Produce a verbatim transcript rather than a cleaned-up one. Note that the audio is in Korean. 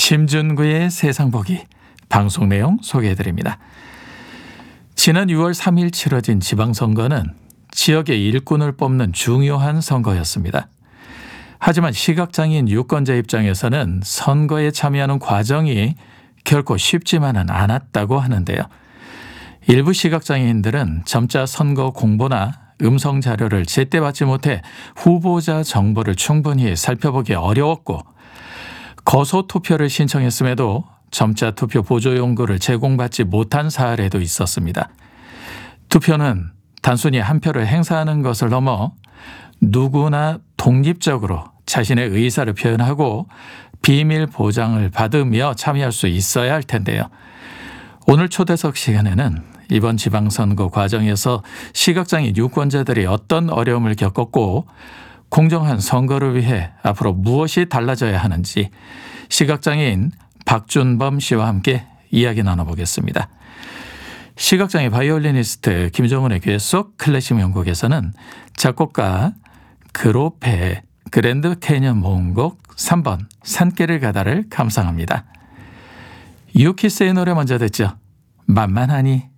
심준구의 세상보기 방송 내용 소개해드립니다. 지난 유월 삼일 치러진 지방선거는 지역의 일꾼을 뽑는 중요한 선거였습니다. 하지만 시각장애인 유권자 입장에서는 선거에 참여하는 과정이 결코 쉽지만은 않았다고 하는데요. 일부 시각장애인들은 점자 선거 공보나 음성 자료를 제때 받지 못해 후보자 정보를 충분히 살펴보기 어려웠고, 거소 투표를 신청했음에도 점자 투표 보조 용구를 제공받지 못한 사례도 있었습니다. 투표는 단순히 한 표를 행사하는 것을 넘어 누구나 독립적으로 자신의 의사를 표현하고 비밀 보장을 받으며 참여할 수 있어야 할 텐데요. 오늘 초대석 시간에는 이번 지방선거 과정에서 시각장애인 유권자들이 어떤 어려움을 겪었고, 공정한 선거를 위해 앞으로 무엇이 달라져야 하는지 시각장애인 박준범 씨와 함께 이야기 나눠보겠습니다. 시각장애 바이올리니스트 김정은의 귀에 쏙 클래식 명곡에서는 작곡가 그로페의 그랜드 캐년 모음곡 삼 번 산길을 가다를 감상합니다. 유키스의 노래 먼저 듣죠. 만만하니.